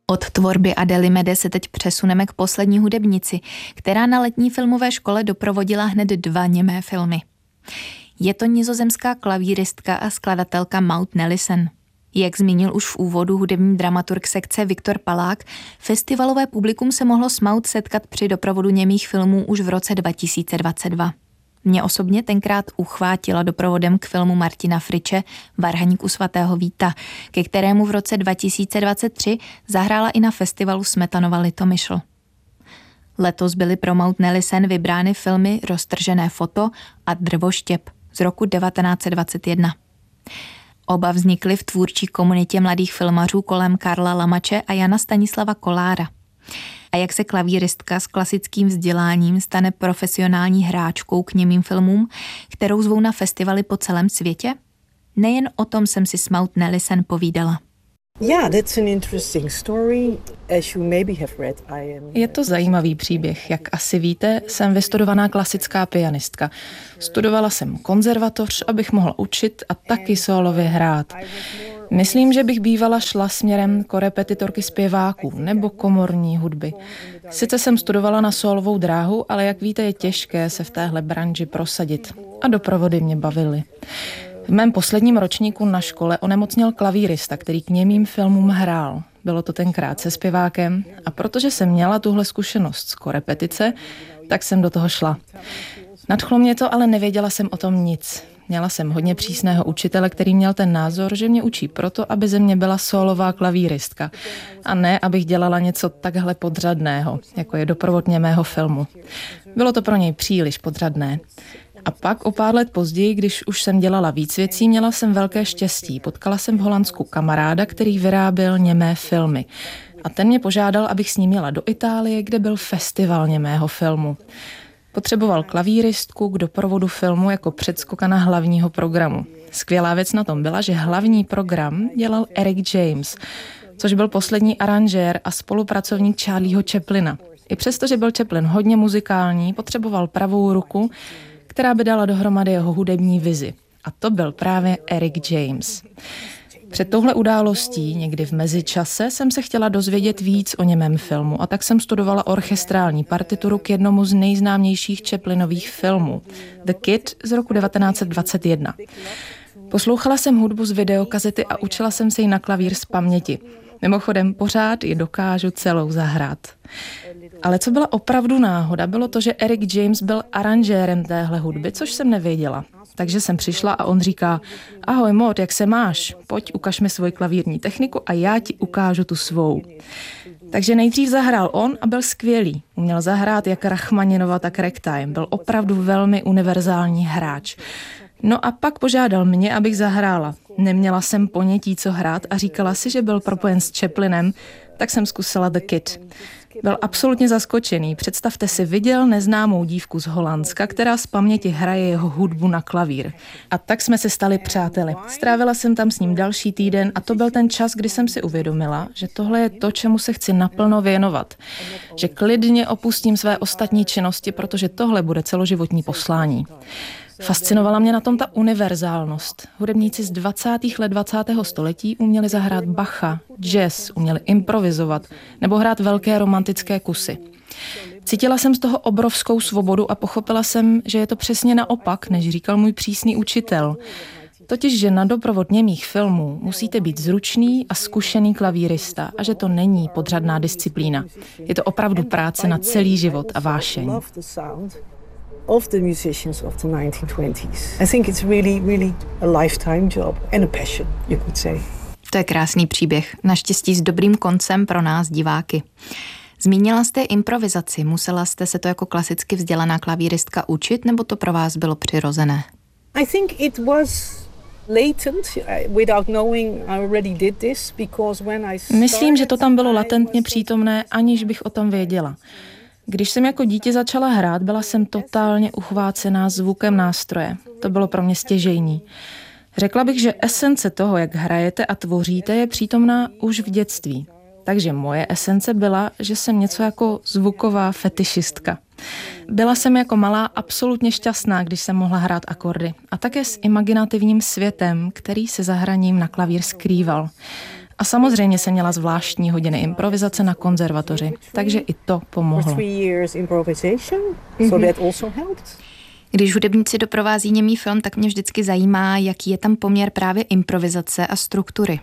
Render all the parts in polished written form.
Od tvorby Adély Mede se teď přesuneme k poslední hudebnici, která na letní filmové škole doprovodila hned 2 němé filmy. Je to nizozemská klavíristka a skladatelka Maud Nelissen. Jak zmínil už v úvodu hudební dramaturg sekce Viktor Palák, festivalové publikum se mohlo s Maud setkat při doprovodu němých filmů už v roce 2022. Mě osobně tenkrát uchvátila doprovodem k filmu Martina Friče Varhaník u svatého Víta, ke kterému v roce 2023 zahrála i na festivalu Smetanova Litomyšl. Letos byly pro Maud Nelissen vybrány filmy Roztržené foto a Drvoštěp z roku 1921. Oba vznikly v tvůrčí komunitě mladých filmařů kolem Karla Lamače a Jana Stanislava Kolára. A jak se klavíristka s klasickým vzděláním stane profesionální hráčkou k němým filmům, kterou zvou na festivaly po celém světě? Nejen o tom jsem si s Maud Nelissen povídala. Je to zajímavý příběh. Jak asi víte, jsem vystudovaná klasická pianistka. Studovala jsem konzervatoř, abych mohla učit a taky sólově hrát. Myslím, že bych bývala šla směrem korepetitorky zpěváků nebo komorní hudby. Sice jsem studovala na sólovou dráhu, ale jak víte, je těžké se v téhle branži prosadit. A doprovody mě bavily. V mém posledním ročníku na škole onemocněl klavírista, který k němým filmům hrál. Bylo to tenkrát se zpěvákem a protože jsem měla tuhle zkušenost z korepetice, tak jsem do toho šla. Nadchlo mě to, ale nevěděla jsem o tom nic. Měla jsem hodně přísného učitele, který měl ten názor, že mě učí proto, aby ze mě byla sólová klavíristka a ne, abych dělala něco takhle podřadného, jako je doprovod němého filmu. Bylo to pro něj příliš podřadné. A pak o pár let později, když už jsem dělala víc věcí, měla jsem velké štěstí. Potkala jsem v Holandsku kamaráda, který vyráběl němé filmy. A ten mě požádal, abych s ním jela do Itálie, kde byl festival němého filmu. Potřeboval klavíristku k doprovodu filmu jako předskokana hlavního programu. Skvělá věc na tom byla, že hlavní program dělal Eric James, což byl poslední aranžér a spolupracovník Charlieho Chaplina. I přesto, že byl Chaplin hodně muzikální, potřeboval pravou ruku, která by dala dohromady jeho hudební vizi. A to byl právě Eric James. Před touhle událostí, někdy v mezičase, jsem se chtěla dozvědět víc o němém filmu a tak jsem studovala orchestrální partituru k jednomu z nejznámějších Chaplinových filmů, The Kid z roku 1921. Poslouchala jsem hudbu z videokazety a učila jsem se ji na klavír z paměti. Mimochodem, pořád ji dokážu celou zahrát. Ale co byla opravdu náhoda, bylo to, že Eric James byl aranžérem téhle hudby, což jsem nevěděla. Takže jsem přišla a on říká: ahoj Maud, jak se máš? Pojď, ukaž mi svoji klavírní techniku a já ti ukážu tu svou. Takže nejdřív zahrál on a byl skvělý. Uměl zahrát jak Rachmaninova, tak ragtime. Byl opravdu velmi univerzální hráč. No a pak požádal mě, abych zahrála. Neměla jsem ponětí, co hrát a říkala si, že byl propojen s Chaplinem, tak jsem zkusila The Kid. Byl absolutně zaskočený. Představte si, viděl neznámou dívku z Holandska, která z paměti hraje jeho hudbu na klavír. A tak jsme se stali přáteli. Strávila jsem tam s ním další týden a to byl ten čas, kdy jsem si uvědomila, že tohle je to, čemu se chci naplno věnovat. Že klidně opustím své ostatní činnosti, protože tohle bude celoživotní poslání. Fascinovala mě na tom ta univerzálnost. Hudebníci z 20. let 20. století uměli zahrát Bacha, jazz, uměli improvizovat nebo hrát velké romantické kusy. Cítila jsem z toho obrovskou svobodu a pochopila jsem, že je to přesně naopak, než říkal můj přísný učitel. Totiž, že na doprovod němých filmů musíte být zručný a zkušený klavírista a že to není podřadná disciplína. Je to opravdu práce na celý život a vášeň. Of the musicians of the 1920s. I think it's really a lifetime job and a passion, you could say. To je krásný příběh, naštěstí s dobrým koncem pro nás diváky. Zmínila jste improvizaci, musela jste se to jako klasicky vzdělaná klavíristka učit, nebo to pro vás bylo přirozené? I think it was latent, without knowing I already did this, because when I started, myslím, že to tam bylo latentně přítomné, aniž bych o tom věděla. Když jsem jako dítě začala hrát, byla jsem totálně uchvácená zvukem nástroje. To bylo pro mě stěžejní. Řekla bych, že esence toho, jak hrajete a tvoříte, je přítomná už v dětství. Takže moje esence byla, že jsem něco jako zvuková fetišistka. Byla jsem jako malá absolutně šťastná, když jsem mohla hrát akordy. A také s imaginativním světem, který se za hraním na klavír skrýval. A samozřejmě jsem měla zvláštní hodiny improvizace na konzervatoři, takže i to pomohlo. Když hudebníci doprovází němý film, tak mě vždycky zajímá, jaký je tam poměr právě improvizace a struktury.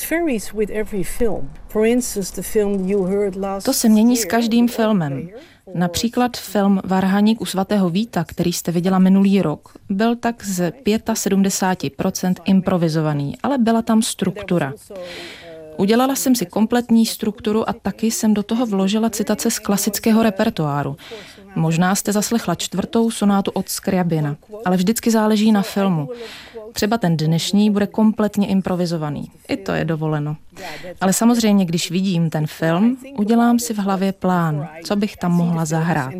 To se mění s každým filmem. Například film Varhaník u svatého Víta, který jste viděla minulý rok, byl tak z 75% improvizovaný, ale byla tam struktura. Udělala jsem si kompletní strukturu a taky jsem do toho vložila citace z klasického repertoáru. Možná jste zaslechla 4. sonátu od Scriabina, ale vždycky záleží na filmu. Třeba ten dnešní bude kompletně improvizovaný. I to je dovoleno. Ale samozřejmě, když vidím ten film, udělám si v hlavě plán, co bych tam mohla zahrát.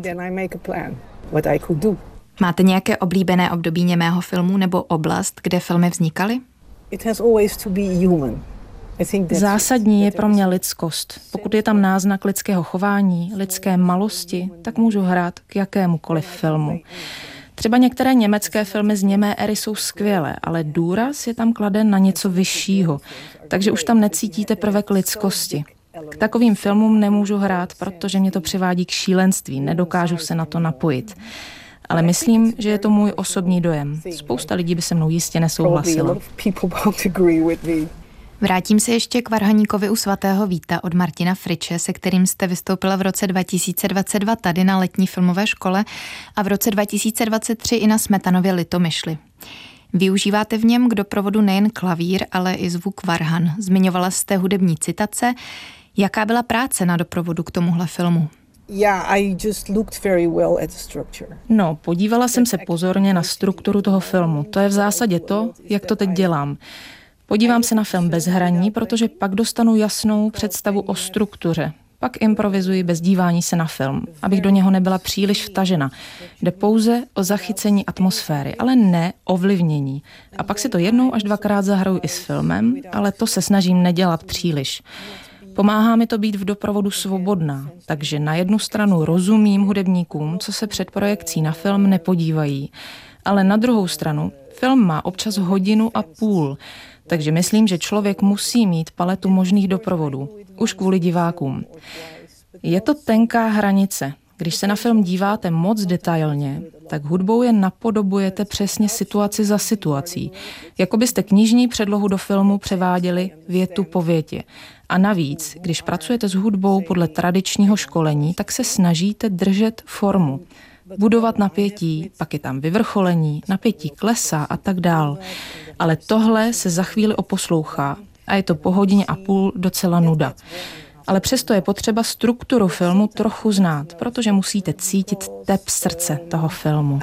Máte nějaké oblíbené období němého filmu nebo oblast, kde filmy vznikaly? Zásadní je pro mě lidskost. Pokud je tam náznak lidského chování, lidské malosti, tak můžu hrát k jakémukoliv filmu. Třeba některé německé filmy z němé éry jsou skvělé, ale důraz je tam kladen na něco vyššího, takže už tam necítíte prvek lidskosti. K takovým filmům nemůžu hrát, protože mě to přivádí k šílenství, nedokážu se na to napojit. Ale myslím, že je to můj osobní dojem. Spousta lidí by se mnou jistě nesouhlasila. Vrátím se ještě k Varhaníkovi u svatého Víta od Martina Friče, se kterým jste vystoupila v roce 2022 tady na letní filmové škole a v roce 2023 i na Smetanově Litomyšli. Využíváte v něm k doprovodu nejen klavír, ale i zvuk varhan. Zmiňovala jste hudební citace. Jaká byla práce na doprovodu k tomuhle filmu? No, podívala jsem se pozorně na strukturu toho filmu. To je v zásadě to, jak to teď dělám. Podívám se na film bez hraní, protože pak dostanu jasnou představu o struktuře. Pak improvizuji bez dívání se na film, abych do něho nebyla příliš vtažena. Jde pouze o zachycení atmosféry, ale ne ovlivnění. A pak si to 1 až 2krát zahraju i s filmem, ale to se snažím nedělat příliš. Pomáhá mi to být v doprovodu svobodná, takže na jednu stranu rozumím hudebníkům, co se před projekcí na film nepodívají, ale na druhou stranu film má občas 1,5 hodiny, takže myslím, že člověk musí mít paletu možných doprovodů, už kvůli divákům. Je to tenká hranice. Když se na film díváte moc detailně, tak hudbou je napodobujete přesně situaci za situací. Jako byste knižní předlohu do filmu převáděli větu po větě. A navíc, když pracujete s hudbou podle tradičního školení, tak se snažíte držet formu. Budovat napětí, pak je tam vyvrcholení, napětí klesá a tak dál. Ale tohle se za chvíli oposlouchá a je to po 1,5 hodiny docela nuda. Ale přesto je potřeba strukturu filmu trochu znát, protože musíte cítit tep srdce toho filmu.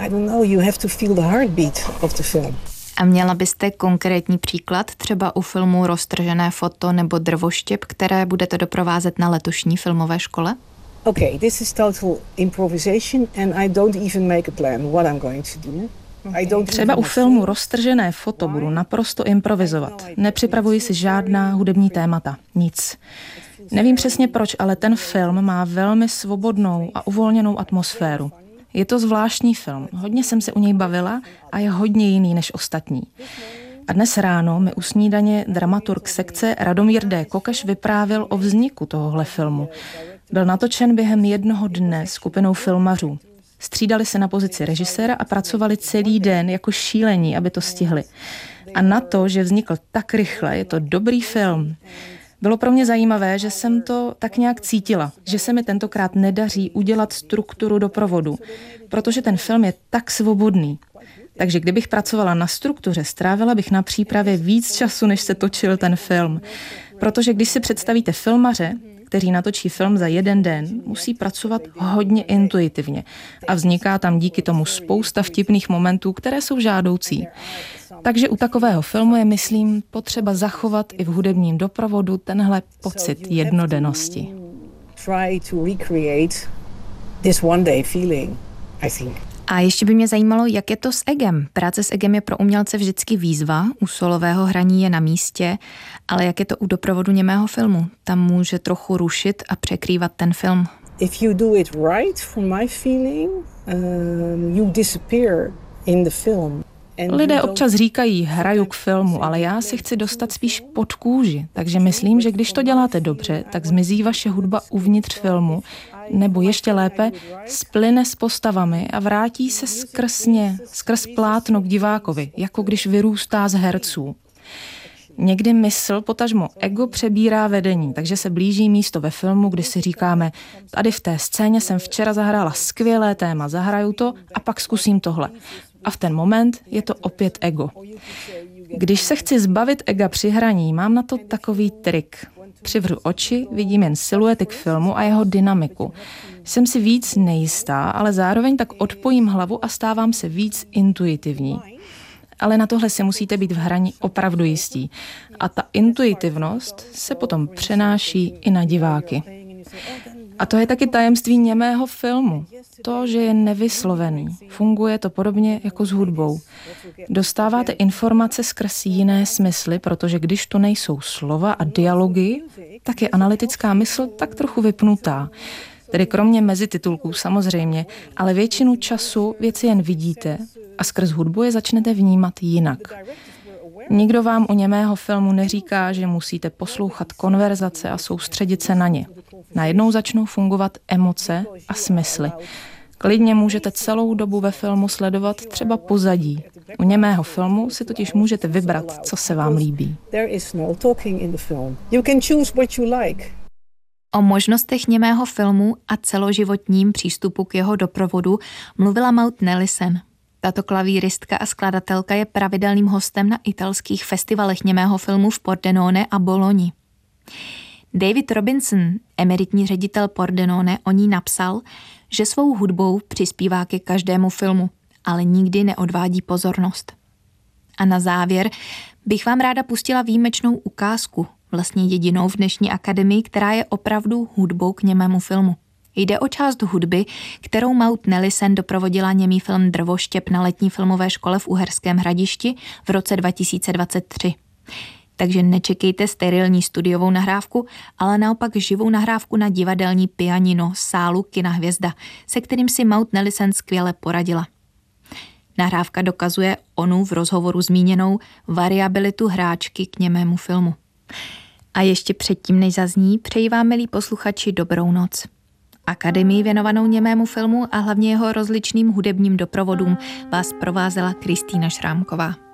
A měla byste konkrétní příklad třeba u filmu Roztržené foto nebo Drvoštěp, které budete doprovázet na letošní filmové škole? Okay, this is total improvisation and I don't even make a plan what I'm going to do. Třeba u filmu Roztržené foto budu naprosto improvizovat. Nepřipravuji si žádná hudební témata, nic. Nevím přesně proč, ale ten film má velmi svobodnou a uvolněnou atmosféru. Je to zvláštní film, hodně jsem se u něj bavila a je hodně jiný než ostatní. A dnes ráno mi u snídaně dramaturg sekce Radomír D. Kokeš vyprávěl o vzniku tohohle filmu. Byl natočen během 1 dne skupinou filmařů. Střídali se na pozici režiséra a pracovali celý den jako šílení, aby to stihli. A na to, že vznikl tak rychle, je to dobrý film. Bylo pro mě zajímavé, že jsem to tak nějak cítila, že se mi tentokrát nedaří udělat strukturu doprovodu, protože ten film je tak svobodný. Takže kdybych pracovala na struktuře, strávila bych na přípravě víc času, než se točil ten film. Protože když si představíte filmaře, kteří natočí film za 1 den, musí pracovat hodně intuitivně a vzniká tam díky tomu spousta vtipných momentů, které jsou žádoucí. Takže u takového filmu je, myslím, potřeba zachovat i v hudebním doprovodu tenhle pocit jednodennosti. A ještě by mě zajímalo, jak je to s egem. Práce s egem je pro umělce vždycky výzva, u solového hraní je na místě, ale jak je to u doprovodu němého filmu? Tam může trochu rušit a překrývat ten film. If you do it right, from my feeling, you disappear in the film. Lidé občas říkají, hraju k filmu, ale já si chci dostat spíš pod kůži, takže myslím, že když to děláte dobře, tak zmizí vaše hudba uvnitř filmu, nebo ještě lépe, splyne s postavami a vrátí se skrz plátno k divákovi, jako když vyrůstá z herců. Někdy mysl, potažmo ego, přebírá vedení, takže se blíží místo ve filmu, kdy si říkáme, tady v té scéně jsem včera zahrála skvělé téma, zahraju to a pak zkusím tohle. A v ten moment je to opět ego. Když se chci zbavit ega při hraní, mám na to takový trik. Přivřu oči, vidím jen siluety k filmu a jeho dynamiku. Jsem si víc nejistá, ale zároveň tak odpojím hlavu a stávám se víc intuitivní. Ale na tohle si musíte být v hraní opravdu jistí. A ta intuitivnost se potom přenáší i na diváky. A to je taky tajemství němého filmu. To, že je nevyslovený. Funguje to podobně jako s hudbou. Dostáváte informace skrz jiné smysly, protože když to nejsou slova a dialogy, tak je analytická mysl tak trochu vypnutá. Tedy kromě mezititulků samozřejmě, ale většinu času věci jen vidíte a skrz hudbu je začnete vnímat jinak. Nikdo vám u němého filmu neříká, že musíte poslouchat konverzace a soustředit se na ně. Najednou začnou fungovat emoce a smysly. Klidně můžete celou dobu ve filmu sledovat třeba pozadí. U němého filmu si totiž můžete vybrat, co se vám líbí. O možnostech němého filmu a celoživotním přístupu k jeho doprovodu mluvila Maud Nellison. Tato klavíristka a skladatelka je pravidelným hostem na italských festivalech němého filmu v Pordenone a Bologni. David Robinson, emeritní ředitel Pordenone, o ní napsal, že svou hudbou přispívá ke každému filmu, ale nikdy neodvádí pozornost. A na závěr bych vám ráda pustila výjimečnou ukázku, vlastně jedinou v dnešní akademii, která je opravdu hudbou k němému filmu. Jde o část hudby, kterou Maud Nellison doprovodila němý film Drvoštěp na letní filmové škole v Uherském Hradišti v roce 2023. Takže nečekejte sterilní studiovou nahrávku, ale naopak živou nahrávku na divadelní pianino sálu Kina Hvězda, se kterým si Maud Nellison skvěle poradila. Nahrávka dokazuje onu v rozhovoru zmíněnou variabilitu hráčky k němému filmu. A ještě předtím, než zazní, přeji vám, milí posluchači, dobrou noc. Akademii věnovanou němému filmu a hlavně jeho rozličným hudebním doprovodům vás provázela Kristýna Šrámková.